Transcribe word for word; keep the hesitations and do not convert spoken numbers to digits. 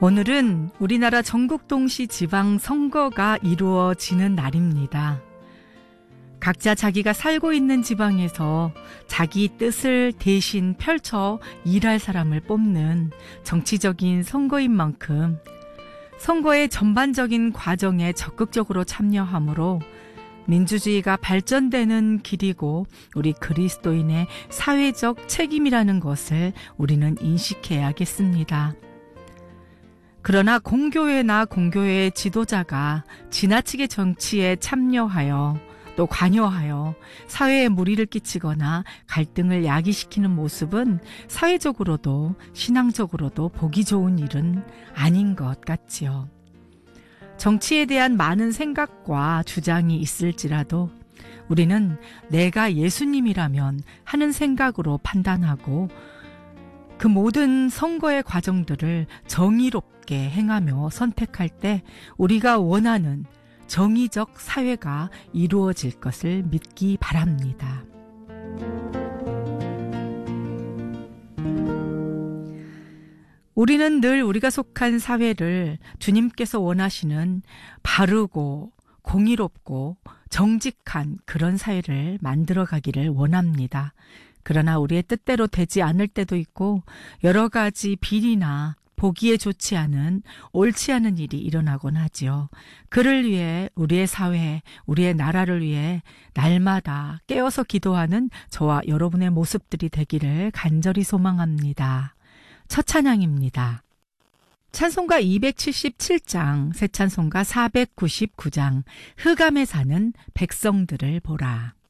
오늘은 우리나라 전국 동시 지방 선거가 이루어지는 날입니다. 각자 자기가 살고 있는 지방에서 자기 뜻을 대신 펼쳐 일할 사람을 뽑는 정치적인 선거인 만큼 선거의 전반적인 과정에 적극적으로 참여하므로 민주주의가 발전되는 길이고 우리 그리스도인의 사회적 책임이라는 것을 우리는 인식해야겠습니다. 그러나 공교회나 공교회의 지도자가 지나치게 정치에 참여하여 또 관여하여 사회에 무리를 끼치거나 갈등을 야기시키는 모습은 사회적으로도 신앙적으로도 보기 좋은 일은 아닌 것 같지요. 정치에 대한 많은 생각과 주장이 있을지라도 우리는 내가 예수님이라면 하는 생각으로 판단하고 그 모든 선거의 과정들을 정의롭게 행하며 선택할 때 우리가 원하는 정의적 사회가 이루어질 것을 믿기 바랍니다. 우리는 늘 우리가 속한 사회를 주님께서 원하시는 바르고 공의롭고 정직한 그런 사회를 만들어 가기를 원합니다. 그러나 우리의 뜻대로 되지 않을 때도 있고 여러 가지 비리나 보기에 좋지 않은 옳지 않은 일이 일어나곤 하지요. 그를 위해 우리의 사회, 우리의 나라를 위해 날마다 깨어서 기도하는 저와 여러분의 모습들이 되기를 간절히 소망합니다. 첫 찬양입니다. 찬송가 이백칠십칠 장, 새 찬송가 사백구십구 장, 흑암에 사는 백성들을 보라.